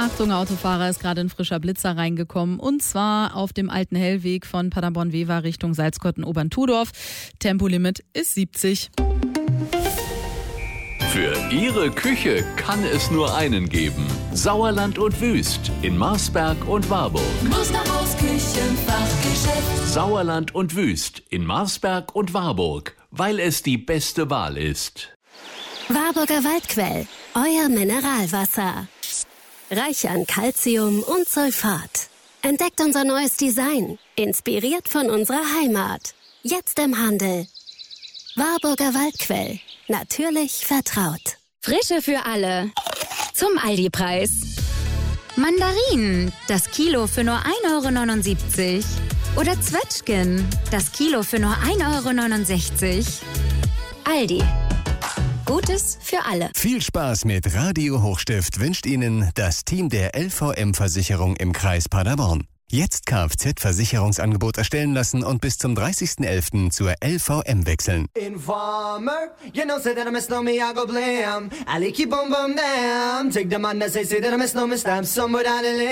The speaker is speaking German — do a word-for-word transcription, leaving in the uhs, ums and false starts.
Achtung, Autofahrer, ist gerade ein frischer Blitzer reingekommen. Und zwar auf dem alten Hellweg von Paderborn-Wever Richtung Salzkotten-Oberntudorf. Tempolimit ist siebzig. Für Ihre Küche kann es nur einen geben. Sauerland und Wüst in Marsberg und Warburg. Musterhaus Küchenfachgeschäft. Sauerland und Wüst in Marsberg und Warburg, weil es die beste Wahl ist. Warburger Waldquell, euer Mineralwasser. Reich an Calcium und Sulfat. Entdeckt unser neues Design, inspiriert von unserer Heimat. Jetzt im Handel. Warburger Waldquell, natürlich vertraut. Frische für alle. Zum Aldi-Preis. Mandarinen, das Kilo für nur ein Euro neunundsiebzig. Oder Zwetschgen, das Kilo für nur ein Euro neunundsechzig. Aldi. Gutes für alle. Viel Spaß mit Radio Hochstift wünscht Ihnen das Team der L V M-Versicherung im Kreis Paderborn. Jetzt Kfz-Versicherungsangebot erstellen lassen und bis zum dreißigsten elften zur L V M wechseln. Informer, you know, say that I miss no me, I go blam. I like you boom boom damn. Take the man that say, say that I miss no me, stab somebody down the lane.